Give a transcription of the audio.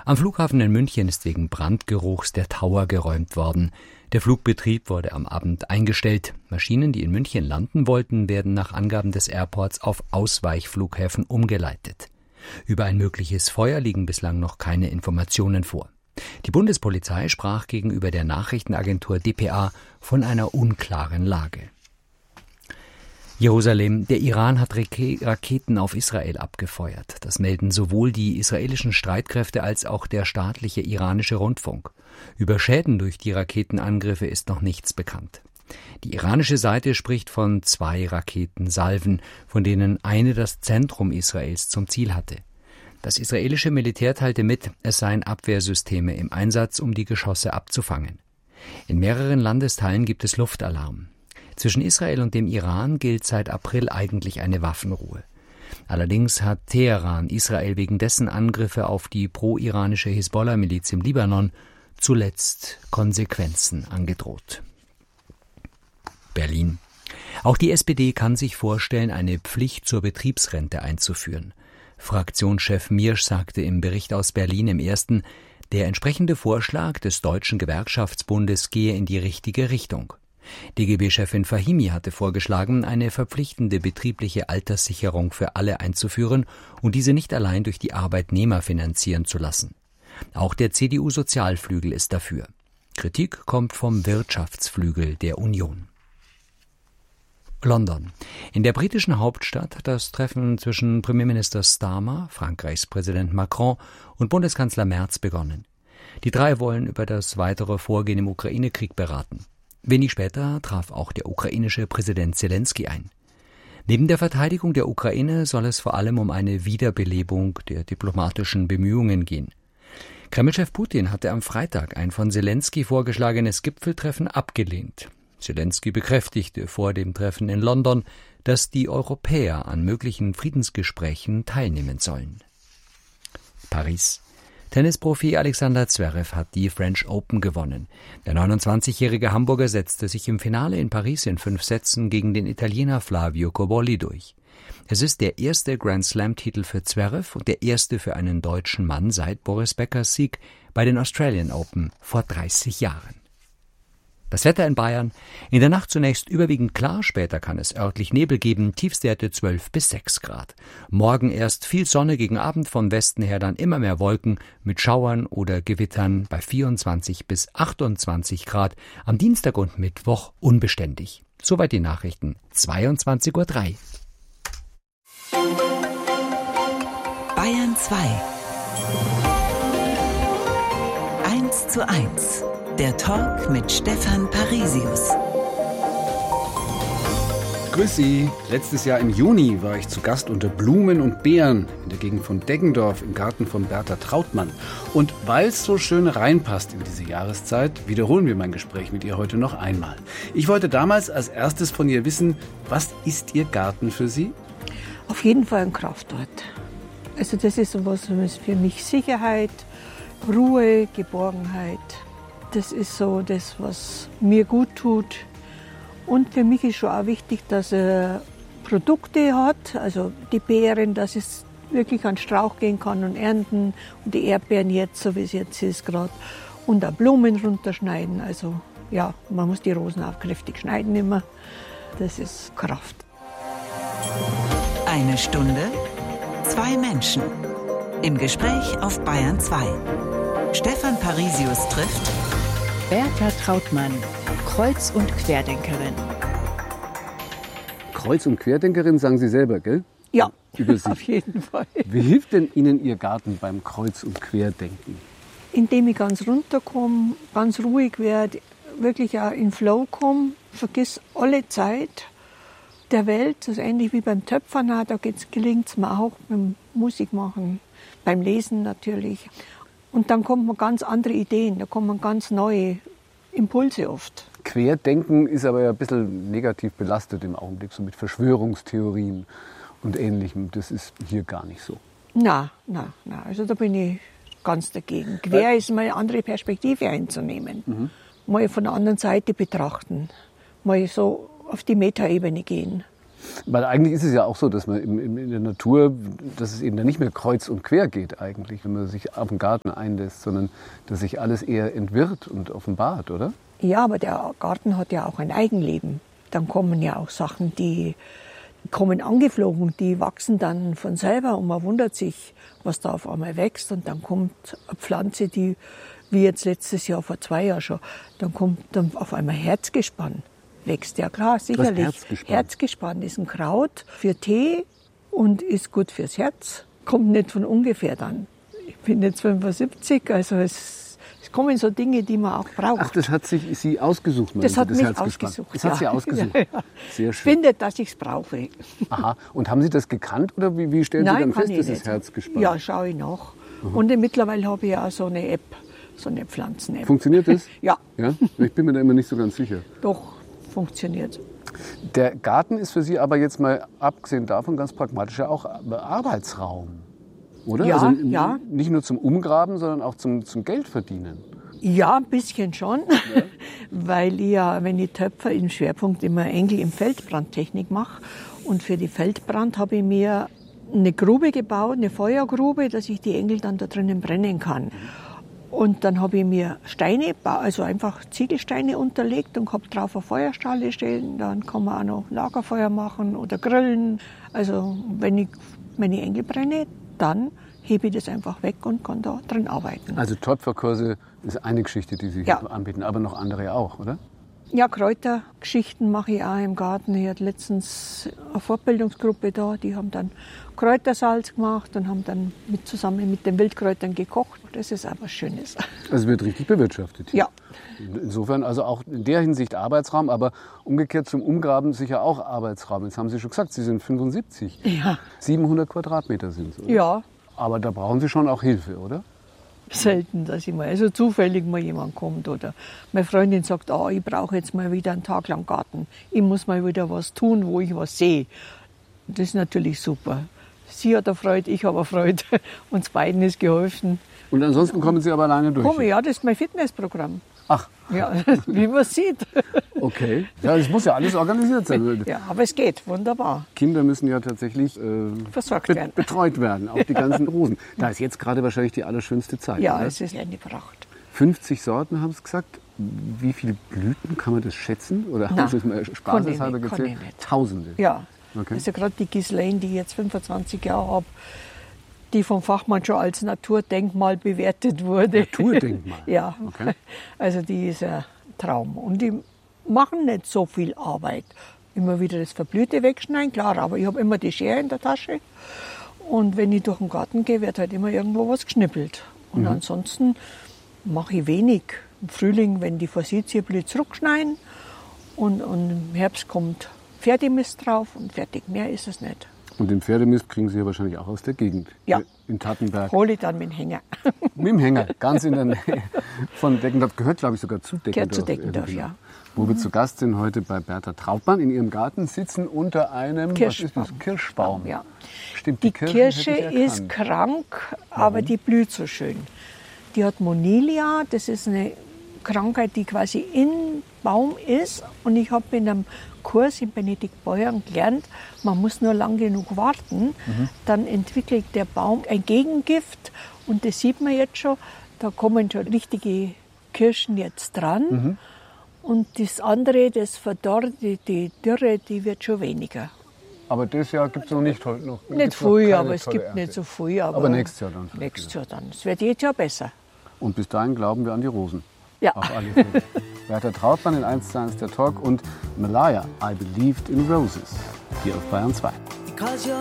Am Flughafen in München ist wegen Brandgeruchs der Tower geräumt worden. Der Flugbetrieb wurde am Abend eingestellt. Maschinen, die in München landen wollten, werden nach Angaben des Airports auf Ausweichflughäfen umgeleitet. Über ein mögliches Feuer liegen bislang noch keine Informationen vor. Die Bundespolizei sprach gegenüber der Nachrichtenagentur dpa von einer unklaren Lage. Jerusalem. Der Iran hat Raketen auf Israel abgefeuert. Das melden sowohl die israelischen Streitkräfte als auch der staatliche iranische Rundfunk. Über Schäden durch die Raketenangriffe ist noch nichts bekannt. Die iranische Seite spricht von 2 Raketensalven, von denen eine das Zentrum Israels zum Ziel hatte. Das israelische Militär teilte mit, es seien Abwehrsysteme im Einsatz, um die Geschosse abzufangen. In mehreren Landesteilen gibt es Luftalarm. Zwischen Israel und dem Iran gilt seit April eigentlich eine Waffenruhe. Allerdings hat Teheran Israel wegen dessen Angriffe auf die pro-iranische Hisbollah-Miliz im Libanon zuletzt Konsequenzen angedroht. Berlin. Auch die SPD kann sich vorstellen, eine Pflicht zur Betriebsrente einzuführen. Fraktionschef Miersch sagte im Bericht aus Berlin im Ersten, der entsprechende Vorschlag des Deutschen Gewerkschaftsbundes gehe in die richtige Richtung. DGB-Chefin Fahimi hatte vorgeschlagen, eine verpflichtende betriebliche Alterssicherung für alle einzuführen und diese nicht allein durch die Arbeitnehmer finanzieren zu lassen. Auch der CDU-Sozialflügel ist dafür. Kritik kommt vom Wirtschaftsflügel der Union. London. In der britischen Hauptstadt hat das Treffen zwischen Premierminister Starmer, Frankreichs Präsident Macron und Bundeskanzler Merz begonnen. Die 3 wollen über das weitere Vorgehen im Ukraine-Krieg beraten. Wenig später traf auch der ukrainische Präsident Selenskyj ein. Neben der Verteidigung der Ukraine soll es vor allem um eine Wiederbelebung der diplomatischen Bemühungen gehen. Kremlchef Putin hatte am Freitag ein von Selenskyj vorgeschlagenes Gipfeltreffen abgelehnt. Selenskyj bekräftigte vor dem Treffen in London, dass die Europäer an möglichen Friedensgesprächen teilnehmen sollen. Paris. Tennisprofi Alexander Zverev hat die French Open gewonnen. Der 29-jährige Hamburger setzte sich im Finale in Paris in 5 Sätzen gegen den Italiener Flavio Cobolli durch. Es ist der erste Grand-Slam-Titel für Zverev und der erste für einen deutschen Mann seit Boris Beckers Sieg bei den Australian Open vor 30 Jahren. Das Wetter in Bayern. In der Nacht zunächst überwiegend klar, später kann es örtlich Nebel geben, Tiefstwerte 12 bis 6 Grad. Morgen erst viel Sonne, gegen Abend von Westen her dann immer mehr Wolken mit Schauern oder Gewittern bei 24 bis 28 Grad. Am Dienstag und Mittwoch unbeständig. Soweit die Nachrichten, 22:03 Uhr. Bayern 2. 1:1. Der Talk mit Stefan Parisius. Grüß Sie. Letztes Jahr im Juni war ich zu Gast unter Blumen und Beeren in der Gegend von Deggendorf im Garten von Bertha Trautmann. Und weil es so schön reinpasst in diese Jahreszeit, wiederholen wir mein Gespräch mit ihr heute noch einmal. Ich wollte damals als erstes von ihr wissen, was ist Ihr Garten für Sie? Auf jeden Fall ein Kraftort. Also das ist sowas für mich Sicherheit, Ruhe, Geborgenheit. Das ist so das, was mir gut tut. Und für mich ist schon auch wichtig, dass er Produkte hat, also die Beeren, dass es wirklich an den Strauch gehen kann und ernten. Und die Erdbeeren jetzt, so wie es jetzt ist gerade. Und auch Blumen runterschneiden. Also ja, man muss die Rosen auch kräftig schneiden immer. Das ist Kraft. 1 Stunde, 2 Menschen. Im Gespräch auf Bayern 2. Stefan Parisius trifft Bertha Trautmann, Kreuz- und Querdenkerin. Kreuz- und Querdenkerin, sagen Sie selber, gell? Ja, Über Sie. auf jeden Fall. Wie hilft denn Ihnen Ihr Garten beim Kreuz- und Querdenken? Indem ich ganz runterkomme, ganz ruhig werde, wirklich auch in Flow komme, vergiss alle Zeit der Welt. Das ist ähnlich wie beim Töpfern, da gelingt es mir auch beim Musik machen, beim Lesen natürlich. Und dann kommt man ganz andere Ideen, da kommen ganz neue Impulse oft. Querdenken ist aber ja ein bisschen negativ belastet im Augenblick, so mit Verschwörungstheorien und Ähnlichem. Das ist hier gar nicht so. Na, also da bin ich ganz dagegen. Quer ist mal eine andere Perspektive einzunehmen. Mal von der anderen Seite betrachten. Mal so auf die Metaebene gehen. Weil eigentlich ist es ja auch so, dass man in der Natur, dass es eben dann nicht mehr kreuz und quer geht eigentlich, wenn man sich auf den Garten einlässt, sondern dass sich alles eher entwirrt und offenbart, oder? Ja, aber der Garten hat ja auch ein Eigenleben. Dann kommen ja auch Sachen, die kommen angeflogen, die wachsen dann von selber und man wundert sich, was da auf einmal wächst. Und dann kommt eine Pflanze, die, wie jetzt letztes Jahr, vor 2 Jahren schon, dann kommt dann auf einmal Herzgespann. Wächst ja klar, sicherlich. Herzgespann ist ein Kraut für Tee und ist gut fürs Herz. Kommt nicht von ungefähr dann. Ich bin jetzt 75, also es kommen so Dinge, die man auch braucht. Ach, das hat sich Sie ausgesucht? Das hat mich ausgesucht. Das hat Sie ausgesucht? Ja. Sehr schön. Ich finde, dass ich es brauche. Aha. Und haben Sie das gekannt oder wie stellen Sie dann fest, dass es Herzgespann? Ja, schaue ich nach. Und mittlerweile habe ich auch so eine App, so eine Pflanzen-App. Funktioniert das? Ja. Ich bin mir da immer nicht so ganz sicher. Doch, funktioniert. Der Garten ist für Sie aber jetzt mal, abgesehen davon, ganz pragmatisch ja auch Arbeitsraum, oder? Ja, also ja. Nicht nur zum Umgraben, sondern auch zum Geldverdienen. Ja, ein bisschen schon, ja. Weil ich ja, wenn ich Töpfer im Schwerpunkt immer Engel im Feldbrandtechnik mache. Und für die Feldbrand habe ich mir eine Grube gebaut, eine Feuergrube, dass ich die Engel dann da drinnen brennen kann. Und dann habe ich mir Steine, also einfach Ziegelsteine unterlegt und habe drauf eine Feuerstelle stellen. Dann kann man auch noch Lagerfeuer machen oder grillen. Also wenn ich Engel brenne, dann hebe ich das einfach weg und kann da drin arbeiten. Also Töpferkurse ist eine Geschichte, die Sie hier anbieten, aber noch andere auch, oder? Ja, Kräutergeschichten mache ich auch im Garten. Ich hatte letztens eine Fortbildungsgruppe da, die haben dann Kräutersalz gemacht und haben dann zusammen mit den Wildkräutern gekocht. Das ist auch was Schönes. Also wird richtig bewirtschaftet hier. Ja. Insofern also auch in der Hinsicht Arbeitsraum, aber umgekehrt zum Umgraben sicher auch Arbeitsraum. Jetzt haben Sie schon gesagt, Sie sind 75. Ja. 700 Quadratmeter sind es, oder? Ja. Aber da brauchen Sie schon auch Hilfe, oder? Selten, dass ich mal, also zufällig mal jemand kommt oder meine Freundin sagt, ich brauche jetzt mal wieder einen Tag lang Garten. Ich muss mal wieder was tun, wo ich was sehe. Das ist natürlich super. Sie hat eine Freude, ich habe eine Freude. Uns beiden ist geholfen. Und ansonsten kommen Sie aber alleine durch? Ja, das ist mein Fitnessprogramm. Ach. Ja, wie man sieht. Okay. Ja, das muss ja alles organisiert sein. Ja, aber es geht, wunderbar. Kinder müssen ja tatsächlich versorgt werden. Betreut werden, auch die ganzen Rosen. Da ist jetzt gerade wahrscheinlich die allerschönste Zeit. Ja, oder? Es ist eine Pracht. 50 Sorten, haben Sie gesagt. Wie viele Blüten, kann man das schätzen? Oder haben Sie es mal spaßeshalber gezählt? Tausende. Ja, okay. Also gerade die Ghislaine, die ich jetzt 25 Jahre habe, die vom Fachmann schon als Naturdenkmal bewertet wurde. Naturdenkmal? Ja, okay. Also die ist ein Traum. Und die machen nicht so viel Arbeit. Immer wieder das Verblühte wegschneiden, klar, aber ich habe immer die Schere in der Tasche. Und wenn ich durch den Garten gehe, wird halt immer irgendwo was geschnippelt. Und ansonsten mache ich wenig. Im Frühling, wenn die Forsythie blüht, zurückschneiden. Und im Herbst kommt Pferdemist drauf und fertig. Mehr ist es nicht. Und den Pferdemist kriegen Sie ja wahrscheinlich auch aus der Gegend. Ja. In Tattenberg. Hole ich dann mit dem Hänger. Mit dem Hänger, ganz in der Nähe von Deckendorf. Gehört, glaube ich, sogar zu Deckendorf. Gehört zu Deckendorf, ja. Wo wir zu Gast sind heute bei Berta Trautmann in ihrem Garten, sitzen unter einem Kirschbaum. Was ist das? Kirschbaum. Ja. Stimmt, Die Kirsche ist krank, aber die blüht so schön. Die hat Monilia, das ist eine Krankheit, die quasi im Baum ist. Und ich habe in einem Kurs in Benedikt Beuern gelernt, man muss nur lang genug warten, dann entwickelt der Baum ein Gegengift. Und das sieht man jetzt schon, da kommen schon richtige Kirschen jetzt dran. Und das andere, das Verdorrte, die Dürre, die wird schon weniger. Aber das Jahr gibt es noch nicht heute noch. Nicht viel, aber es gibt nicht so viel. Aber nächstes Jahr dann. Nächstes Jahr dann. Es wird jedes Jahr besser. Und bis dahin glauben wir an die Rosen. Ja. Auf alle Fälle. Berta Trautmann in 1:1 der Talk und Malaya, I Believed in Roses. Hier auf Bayern 2. Because you're